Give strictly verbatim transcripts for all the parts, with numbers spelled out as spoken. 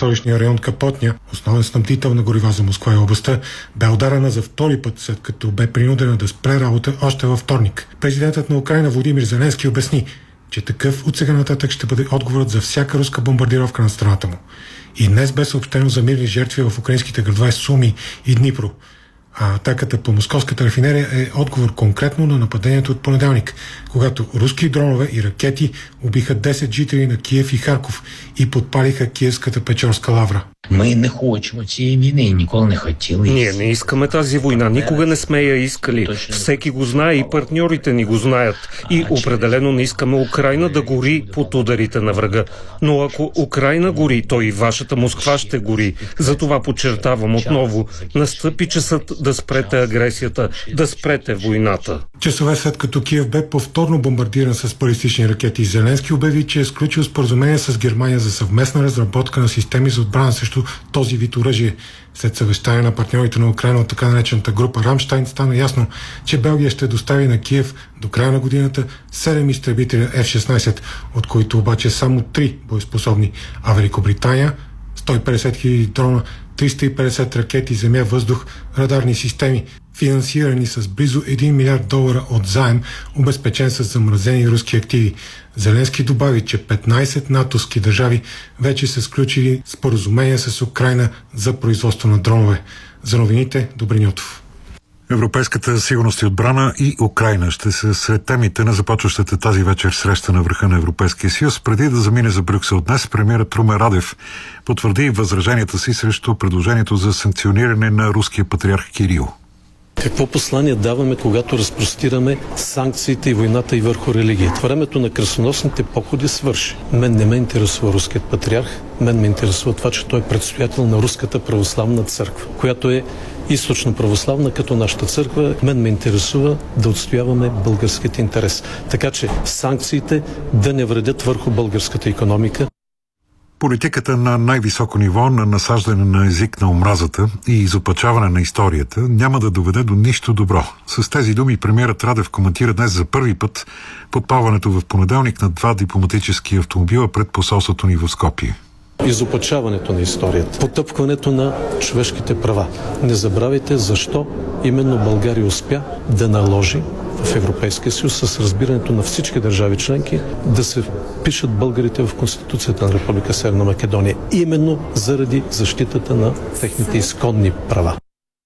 столичния район Капотня, основен снабдител на горива за Москва и областта, бе ударена за втори път, след като бе принудена да спре работа още във вторник. Президентът на Украйна Володимир Зеленски обясни, че такъв от сега нататък ще бъде отговорът за всяка руска бомбардировка на страната му. И днес бе съобщено за мирни жертви в украинските градове Суми и Днипро. А атаката по московската рафинерия е отговор конкретно на нападението от понеделник, когато руски дронове и ракети убиха десет жители на Киев и Харков и подпалиха Киевската Печорска лавра. Ми не хочемо цієї війни і ніколи не хотіли. Ние не искаме тази война, никога не сме я искали. Всеки го знае и партньорите ни го знаят. И определено не искаме Украйна да гори под ударите на врага. Но ако Украйна гори, то и вашата Москва ще гори. Затова подчертавам отново, настъпи часът да спрете агресията, да спрете войната. Часове след като Киев бе повторно бомбардиран с балистични ракети, Зеленски обяви, че е сключил споразумение с Германия за съвместна разработка на системи за отбрана срещу този вид оръжие. След съвещание на партньорите на Украйна от така наречената група Рамштайн стана ясно, че Белгия ще достави на Киев до края на годината седем изтребителя Еф шестнайсет, от които обаче само три боеспособни, а Великобритания сто и петдесет хиляди дрона, триста и петдесет ракети земя-въздух, радарни системи, финансирани с близо един милиард долара от заем, обезпечен с замразени руски активи. Зеленски добави, че петнайсет натовски държави вече са сключили споразумения с Украйна за производство на дронове. За новините, Добрин Ютов. Европейската сигурност и отбрана и Украйна ще са сред темите на започващата тази вечер среща на върха на Европейския съюз. Преди да замине за Брюксел днес, премиерът Румен Радев потвърди възраженията си срещу предложението за санкциониране на руския патриарх Кирил. Какво послание даваме, когато разпростираме санкциите и войната и върху религията? Времето на кръстоносните походи свърши. Мен не ме интересува руският патриарх, мен ме интересува това, че той е предстоятел на Руската православна църква, която е източно православна като нашата църква. Мен ме интересува да отстояваме българският интерес. Така че санкциите да не вредят върху българската икономика. Политиката на най-високо ниво на насаждане на език на омразата и изопачаване на историята няма да доведе до нищо добро. С тези думи премиерът Радев коментира днес за първи път подпалването в понеделник на два дипломатически автомобила пред посолството ни в Скопие. Изопачаването на историята, потъпкването на човешките права. Не забравяйте защо именно България успя да наложи в Европейския съюз с разбирането на всички държави членки да се впишат българите в Конституцията на Република Северна Македония, именно заради защитата на техните изконни права.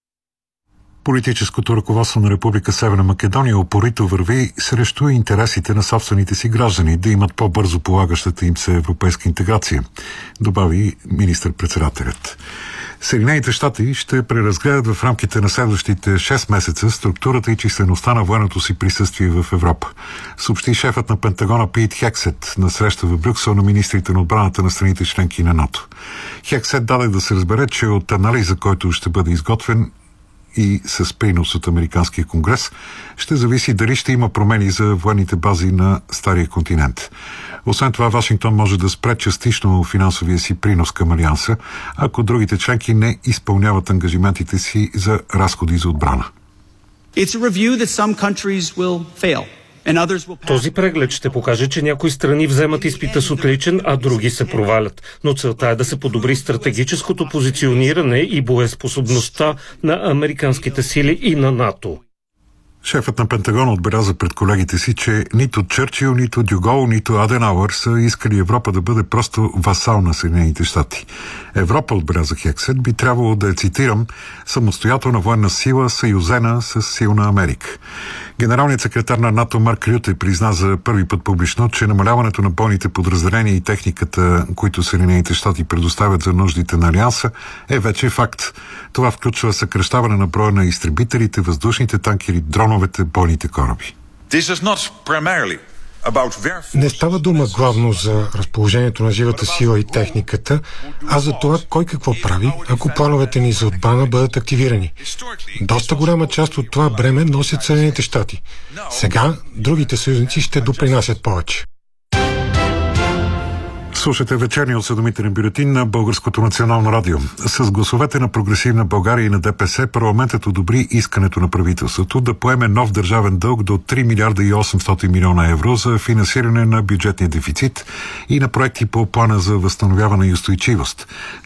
Политическото ръководство на Република Северна Македония упорито върви срещу интересите на собствените си граждани да имат по-бързо полагащата им се европейска интеграция, добави министър-председателят. Съединените щати ще преразгледат в рамките на следващите шест месеца структурата и числеността на военното си присъствие в Европа, съобщи шефът на Пентагона Пит Хексет на среща в Брюксел на министрите на отбраната на страните членки на НАТО. Хексет даде да се разбере, че от анализа, който ще бъде изготвен и с принос от Американския конгрес, ще зависи дали ще има промени за военните бази на Стария континент. Освен това, Вашингтон може да спре частично финансовия си принос към Алианса, ако другите членки не изпълняват ангажиментите си за разходи за отбрана. Този преглед ще покаже, че някои страни вземат изпита с отличен, а други се провалят. Но целта е да се подобри стратегическото позициониране и боеспособността на американските сили и на НАТО. Шефът на Пентагона отбеляза пред колегите си, че нито Чърчил, нито Дюгол, нито Аденауър са искали Европа да бъде просто васал на Съединените щати. Европа, отбеляза Хексет, би трябвало да е, цитирам, самостоятелна военна сила, съюзена с силна Америка. Генералният секретар на НАТО Марк Рюте призна за първи път публично, че намаляването на бойните подразделения и техниката, които Съединените щати предоставят за нуждите на Алианса, е вече факт. Това включва съкращаване на броя на изтребителите, въздушните танкери, дроновете, бойните кораби. Не става дума главно за разположението на живата сила и техниката, а за това кой какво прави, ако плановете ни за отбрана бъдат активирани. Доста голяма част от това бреме носят Съединените щати. Сега другите съюзници ще допринасят повече. Слушате вечерния осведомителен бюлетин на Българското национално радио. С гласовете на Прогресивна България и на ДПС парламентът одобри искането на правителството да поеме нов държавен дълг до три милиарда и осемстотин милиона евро за финансиране на бюджетния дефицит и на проекти по плана за възстановяване и устойчивост.